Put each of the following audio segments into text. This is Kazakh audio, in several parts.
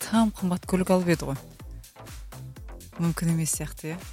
там қымбат көлік алып еді ғой. Мүмкін емес сияқты, иә.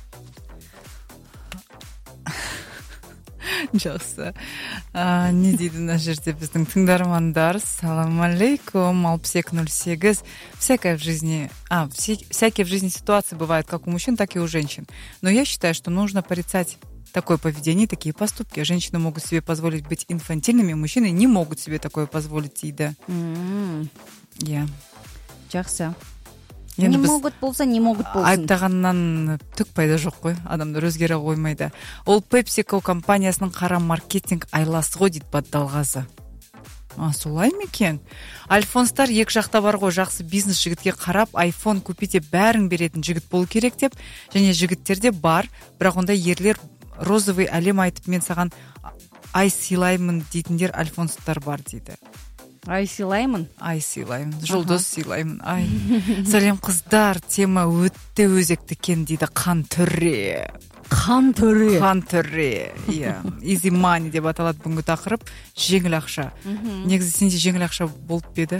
Жақсы. Не дейді мына жерде біздің тыңдармандар? Салам алейкум, 6208. Всякие в жизни ситуации бывают как у мужчин, так и у женщин. Но я считаю, что нужно порицать такое поведение, такие поступки. Женщины могут себе позволить быть инфантильными, мужчины не могут себе такое позволить, дейді. Иә. Жақсы. Не могут болса, не могут болсын. Айтағаннан түк пайда жоқ қой. Адамдар өзгере қоймайды. Ол PepsiCo компаниясының қара маркетинг айласы ғой, дейді Батталғазы. Солай ма екен? Альфонстар екі жақта бар ғой, жақсы бизнес жігітке қарап, iPhone купите бәрін беретін жігіт болу керек деп, және жігіттерде бар, бірақ онда ерлер розовый әлем айтып, мен саған ай сыйлаймын дейтіндер альфонстар бар, дейді. Ай сыйлаймын? Ай сыйлаймын, жұлдыз сыйлаймын. Ай. Сәлем қыздар, тема өтті өзекті кен, дейді. Қан түрі. Қан түрі. Қан түрі. Иә. Easy money деп аталады бүгінгі тақырып. Жеңіл ақша. Негізі сенде жеңіл ақша болып беді?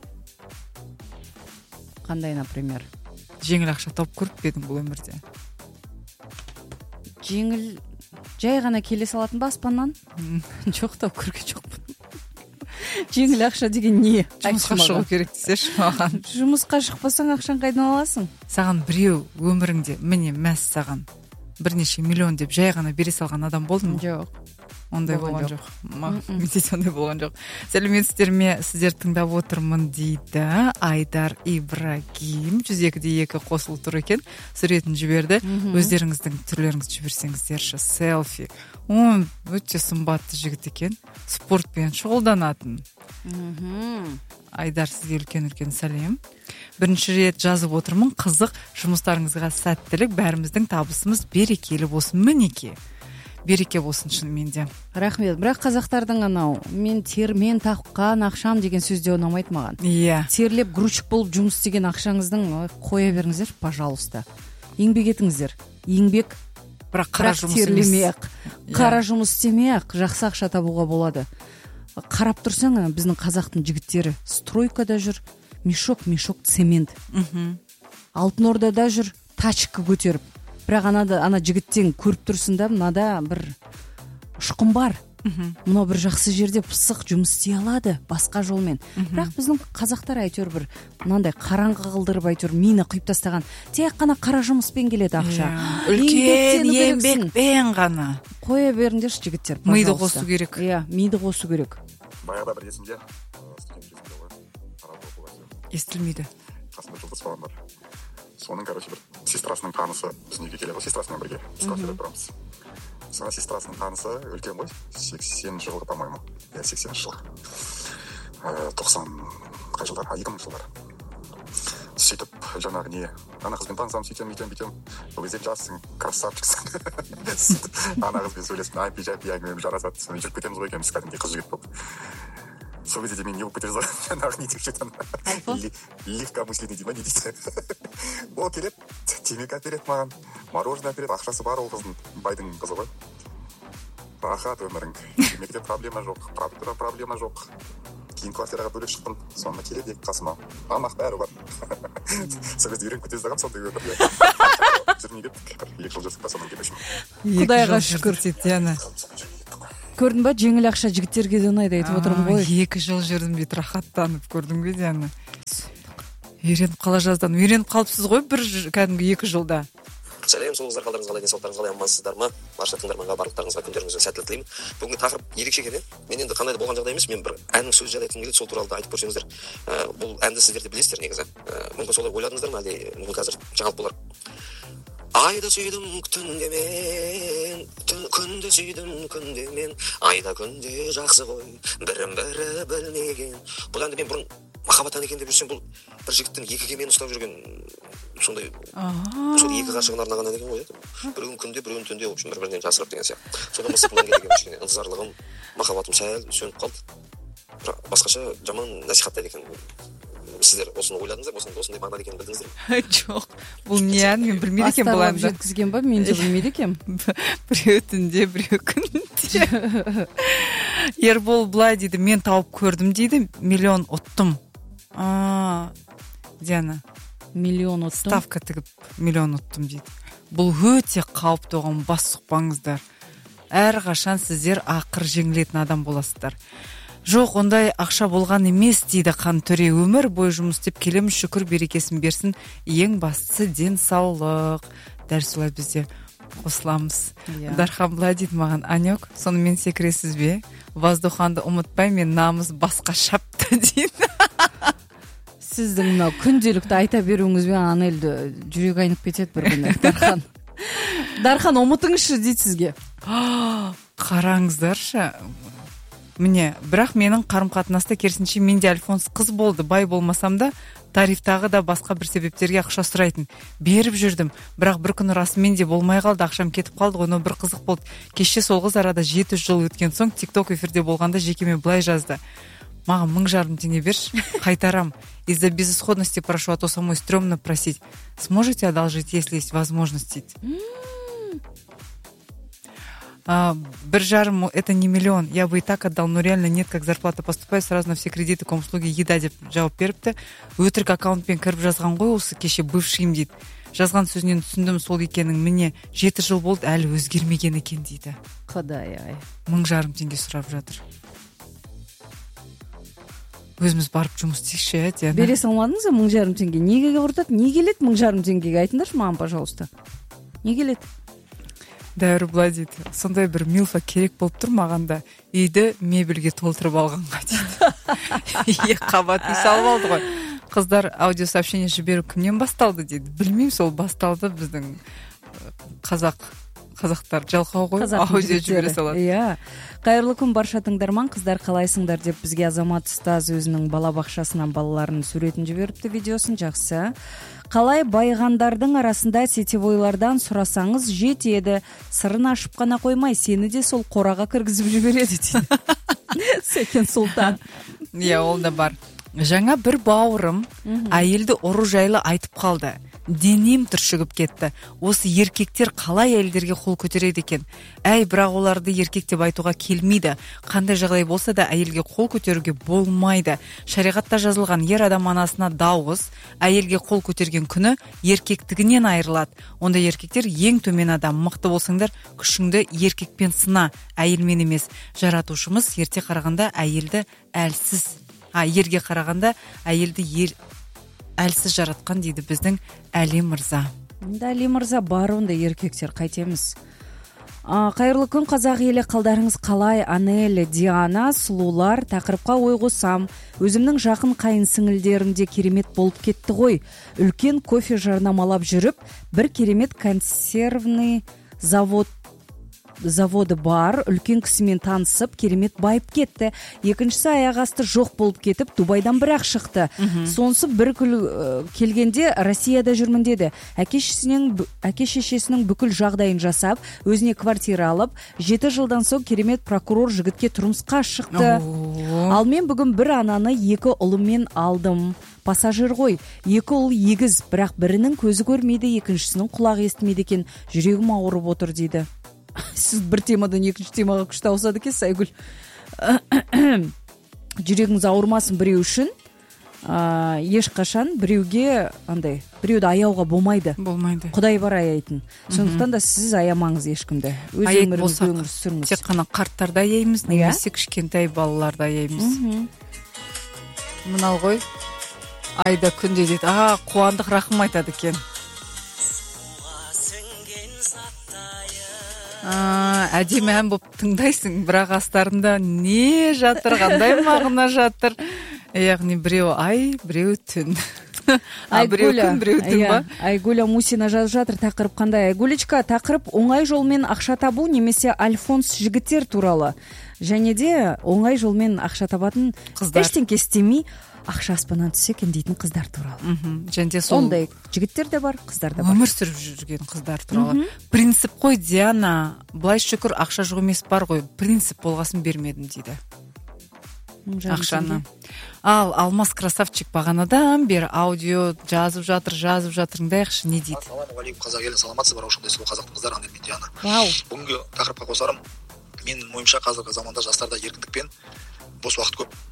Қандай, например? Жеңіл ақша тауып көріп бедің бұл өмірде? Жеңіл, жай ғана келе салатын ба аспаннан? Жоқ, тауып көрген жоқпын. Жеңіл ақша деген не? Жұмысқа шығу керек десеші маған. Жұмысқа шықпасаң ақшан қайдан аласың? Саған біреу өміріңде, міне мәс саған бірнеше миллион деп жай ғана бере салған адам болды ма? Жоқ. Ондай болған жоқ. Менде ондай болған жоқ. Сәлеметсіздер ме? Сіздер тыңдап отырмын, дейді Айдар Ибрагим. 102.2 қосылып тұр екен. Суретін жіберді. Өздеріңіздің түрлеріңізді жіберсеңіздерші. Селфи. Өте сымбатты жігіт екен. Спортпен шұғылданатын. Айдар, сізге үлкен сәлем. Бірінші рет жазып отырмын. Қызық, жұмыстарыңызға сәттілік, бәріміздің табысымыз берекелі болсын. Мінеке. Береке болсын шынымен де. Рахмет. Бірақ қазақтардың анау мен термен таққан ақшам деген сөзде ұнамайды маған. Иә. Терлеп грузчик болып жұмыс істеген ақшаңыздың қоя беріңіздер, пожалуйста. Еңбек етіңіздер. Еңбек, бірақ қара жұмыс терлемей-ақ. Қара жұмыс істемей-ақ жақсы ақша табуға болады. Қарап тұрсаң, біздің қазақтың жігіттері стройкада жүр, мешок цемент. Алтын Ордада жүр, тачка көтеріп. Бірақ ана жігіттен көріп тұрсың да, мынада бір ұшқын бар. Мынау бір жақсы жерде пысық жұмыс істей алады, басқа жолмен. Бірақ біздің қазақтар әйтеуір бір мынандай қараңғы қылдырып әйтеуір мина құйып тастаған. Тек қана қара жұмыспен келеді ақша. Үлкен еңбекпен ғана. Қоя беріңдерші жігіттер. Миды қосу керек. Иә, миды қосу керек. Баяғыда бір есімде студент кезімде ғой. Естілмейді. Қасында жұлдыз falan бар. Соның, короче, бір сестрасының танысы біздің үйге келеді ғой, сестрасымен бірге. Түсіп тұрамыз. Соның сестрасының танысы үлкен ғой, 80 жылғы, по-моему. Иә, 80 жылғы. 90 қай жылдар? 2000 жылдар. Сөйтіп, жаңағы не, ана қызбен танысам, сөйтем. Ол кезде жассың, красавчиксың. Ана қызбен сөйлесіп, айпи-жайпи әңгімеміз жарасады. Соны жүріп кетеміз ғой екенбіз, кәдімгідей қыз жігіт болып. Сол кезде мен не болып кетер жаңағы не деп жетен легкомысленный дейді ма, не дейді. Ол келеді, темекі әпереді маған, мороженое әпереді, ақшасы бар ол қыздың, байдың қызы ғой. Рахат өмірің, темекіде проблема жоқ, продуктыда проблема жоқ. Кейін квартираға бөлек шықтым, сонда келеді екі қасыма. Анақ бәрі бар. Сол кезде үйреніп кетесіз ағам, сондай өмірде. Жүрмей кеттік, 2 жыл жүрсік па, сонан келмешім. Құдайға шүкір. Көрдің ба, жеңіл ақша жігіттерге де ұнайды айтып отырмын ғой. 2 жыл жүрдім дейді, рахаттанып көрдің бе Диана? Үйреніп қала жаздан. Үйреніп қалыпсыз ғой бір кәдімгі 2 жылда. Сәлем, солыңыздар, қалдарыңыз қалай, денсаулықтарыңыз қалай, амансыздар ма? Барша тыңдарманға барлықтарыңызға күндеріңізге сәттілік тілеймін. Бүгінгі тақырып ерекше екен. Мен енді қандай да болған жағдай емес, мен бір әннің сөзі жайлы айтқым келеді, сол туралы айтып көрсеңіздер. Бұл әнді сіздер де білесіздер негізі. Мүмкін солай ойладыңыздар ма, әлде мүмкін қазір жаңалық болар. Айда сүйдім түнде мен, күнде сүйдім күнде мен, айда күнде жақсы ғой, бірін-бірі білмеген. Бұл әнді мен бұрын махаббат әні екен деп жүрсем, бұл бір жігіттің 2 кемені ұстап жүрген сондай, сол 2 ғашығына арнаған ән екен ғой. Біреуін күнде, біреуін түнде, общем, бір-бірінен жасырып деген сияқты. Содан мысықтан келген кішкене ынтызарлығым, махаббатым сәл сөніп қалды. Басқаша жаман насихаттайды екен. Сіздер осыны ойладыңыздар, осындай мағынада екенін білдіңіздер ме? Жоқ, бұл не ән, мен білмейді екен бұл әнді. Жеткізген ба, мен де білмейді екем. Біреу түнде, біреу күнде. Ербол былай дейді, мен тауып көрдім дейді, миллион ұттым. Диана, миллион ұттым. ставка тігіп миллион ұттым дейді. Бұл өте қауіпті, оған бас сұқпаңыздар. Әрқашан сіздер ақыр жеңілетін адам боласыздар. Жоқ, ондай ақша болған емес дейді Қан Төре. Өмір бойы жұмыс істеп келеміз, шүкір берекесін берсін. Ең бастысы денсаулық. Дәл солай бізде қосыламыз. Дархан былай дейді маған: Анек, сонымен секіресіз бе? Воздуханды ұмытпай, мен намыс басқа шапты дейді. Сіздің мынау күнделікті айта беруіңізбен Анельді жүрек айнып кетеді бір күні. Дархан ұмытыңызшы дейді сізге. Қараңыздаршы. Міне, бірақ менің қарым-қатынаста керісінше менде альфонс қыз болды. Бай болмасам да, тарифтағы да басқа бір себептерге ақша сұрайтын. Беріп жүрдім. Бірақ бір күні расымен де болмай қалды, ақшам кетіп қалды. Оны бір қызық болды. Кеше сол қыз арада 700 жыл өткен соң TikTok эфирде болғанда жекеме былай жазды: маған 1500 теңге берші, қайтарам. Из-за безысходности прошу, а то самой стрёмно просить. Сможете одолжить, если есть возможность? 1,5 это не миллион. Я бы и так отдал, но реально нет, как зарплата поступает, сразу на все кредиты, комслуги, еда деп жауап беріпті. Өтірік аккаунтпен кіріп жазған ғой осы кеше бывшийім дейді. Жазған сөзінен түсіндім сол екенің. Міне 7 жыл болды, әлі өзгермеген екен дейді. Құдай ай. 1500 теңге сұрап жатыр. Өзіміз барып жұмыс істейікші, Диана. Бере салмадыңыз ба 1500 теңге? Неге ұртады? Не келеді 1500 теңгеге? Айтыңдаршы маған, пожалуйста. Не келеді? Дәуір былай дейді: сондай бір милфа керек болып тұр маған да, үйді мебельге толтырып алғанға дейді. Қабат үй салып алды ғой. Қыздар аудиосообщение жіберу кімнен басталды дейді. Білмеймін, сол басталды біздің қазақтар жалқау ғой, аудио жібере салады. Иә. Қайырлы күн барша тыңдарман, қыздар қалайсыңдар деп бізге Азамат ұстаз өзінің балабақшасынан балаларының суретін жіберіпті, видеосын. Жақсы. Қалай байғандардың арасында сетевойлардан сұрасаңыз жетеді. Сырын ашып қана қоймай, сені де сол қораға кіргізіп жібереді дейді. Сәкен Сұлтан. Иә, ол да бар. Жаңа бір бауырым әйелді ұру жайлы айтып қалды. Денем түршігіп кетті. Осы еркектер қалай әйелдерге қол көтереді екен? Әй, бірақ оларды еркек деп айтуға келмейді. Қандай жағдай болса да әйелге қол көтеруге болмайды. Шариғатта жазылған: ер адам анасына дауыс, әйелге қол көтерген күні еркектігінен айырылады. Онда еркектер ең төмен адам. Мықты болсаңдар, күшіңді еркекпен сына, әйелмен емес. Жаратушымыз ерте қарағанда әйелді әлсіз, ерге қарағанда әйелді әлсіз жаратқан дейді біздің Әли мырза. Әли мырза бар, онда еркектер, қайтеміз. Қайырлы күн, қазақ елі, қалдарыңыз қалай? Анель, Диана, сұлулар, тақырыпқа ой қосам. Өзімнің жақын қайын сіңілдерімде керемет болып кетті ғой. Үлкен кофе жарнамалап жүріп, бір керемет консервный заводы бар, үлкен кісімен танысып, керемет байып кетті. Екіншісі аяқ асты жоқ болып кетіп, Дубайдан бірақ шықты. Сонысы бір келгенде Россияда жүрмін деді. Әке шешесінің бүкіл жағдайын жасап, өзіне квартира алып, 7 жылдан соң керемет прокурор жігітке тұрмысқа шықты. Ал мен бүгін бір ананы 2 ұлыммен алдым. Пассажир ғой, 2 ұл егіз, бірақ бірінің көзі көрмейді, екіншісінің құлағы естімейді екен. Жүрегім ауырып отыр дейді. Сіз бір темадан екінші темаға күшті ауысады екенсіз, Айгүл. Жүрегіңіз ауырмасын біреу үшін. Ешқашан біреуге біреуді аяуға болмайды. Құдай бар аяйтын. Сондықтан да сіз аямаңыз ешкімді. Өз өміріңізді өмір сүріңіз. Тек қана қарттарды аяймыз, немесе кішкентай балаларды аяймыз. Мынау ғой, айда күнде дейді. Қуандық рахым айтады екен. Әдемі ән болып тыңдайсың, бірақ астарында не жатыр, қандай мағына жатыр. Яғни біреу ай, біреу түн. Біреу күн, біреу түн ба? Айгуля Мусина жазып жатыр, тақырып қандай? Айгулечка, тақырып оңай жолмен ақша табу немесе альфонс жігіттер туралы. Және де оңай жолмен ақша табатын қыздар, ештеңке істемей ақша аспаннан түссе екен дейтін қыздар туралы. Және де сол ондай жігіттер де бар, қыздар да бар. Өмір сүріп жүрген қыздар туралы. Принцип қой, Диана, былай шүкір ақша жоқ емес бар ғой, принцип болғасын бермедім дейді. Ақшаны. Ал Алмас красавчик бағанадан бері аудио жазып жатыр, тыңдайықшы, не дейді? Ассалаумағалейкум, қазақ елі, саламатсыз ба? Раушандай сұлу қазақтың қыздар, Анель мен Диана. Бүгінгі тақырыпқа қосарым, менің ойымша қазіргі заманда жастарда еркіндік пен бос уақыт көп.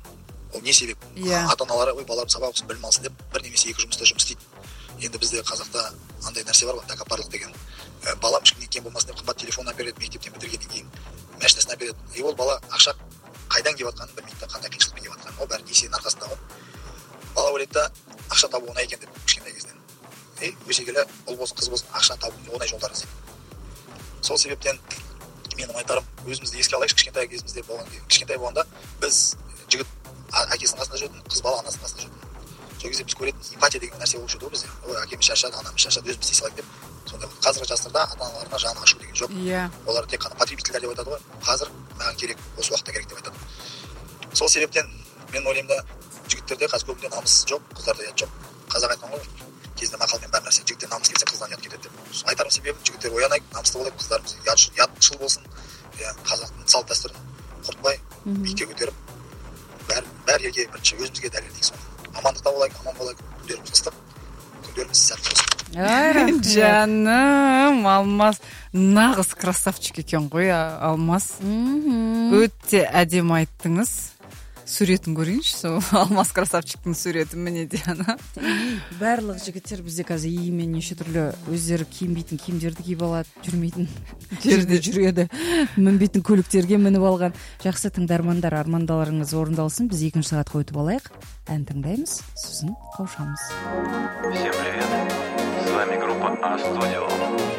ол не себеп? Ата аналары ой балаларым сабақ оқысын, білім алсын деп бір немесе екі жұмыста жұмыс істейді. Енді бізде қазақта андай нәрсе бар ғой, тәкаппарлық деген. Балам ешкімнен кем болмасын деп қымбат телефон әпереді, мектептен бітіргеннен кейін машинасын әпереді. Ол бала ақша қайдан келіп жатқанын білмейді да, қандай қиыншылықпен келіп жатқанын. Ол бәрі несиенің арқасында ғой. Бала ойлайды да ақша табу оңай екен деп кішкентай кезінен. Өсе келе ұл болсын қыз болсын ақша табу оңай жолдар іздейді. Сол себептен менің айтарым, өзімізді еске алайықшы, кішкентай кезімізде кішкентай болғанда біз жігіт әкесінің қасында жүретін, қыз бала анасының қасында жүретін. Сол кезде біз көретін эмпатия деген нәрсе болушы еді ғой бізде. Ой, әкеміз шаршады, анамыз шаршады, өзіміз істей салайық деп. Сондай қазіргі жастарда ата-аналарына жаны ашу деген жоқ. Олар тек қана потребительдер деп айтады ғой. Қазір маған керек, осы уақытта керек деп айтады. Сол себептен мен ойлаймын да, жігіттерде қазір көбінде намыс жоқ, қыздарда ұят жоқ. Қазақ айтқан ғой, кезінде мақалмен бар нәрсе, жігіттен намыс келсе қыздан ұят кетеді деп. Айтарым себебім, жігіттер оянайық, намысты болайық, қыздарымыз ұятшыл болсын. Қазақтың салт дәстүрін құртпай, биікке көтеріп, бәрі елге бірінші өзімізге дәлелдейік соны. Амандықта болайық, аман болайық, күндеріміз ыстық, күндеріміз сәтті болсын. Жаным, Алмас нағыз красавчик екен ғой, Алмас. Өте әдемі айттыңыз. Суретін көрейінші, сол Алмас красавчиктің суретін, міне Диана. Барлық жігіттер бізде қазір иімен неше түрлі өздері киінбейтін киімдерді киіп алады, жүрмейтін жерде жүреді, мінбейтін көліктерге мініп алған. Жақсы тыңдармандар, армандаларыңыз орындалсын. Біз екінші сағатқа өтіп алайық. Ән тыңдаймыз, сосын қауышамыз. Всем привет, с вами группа А-Студио.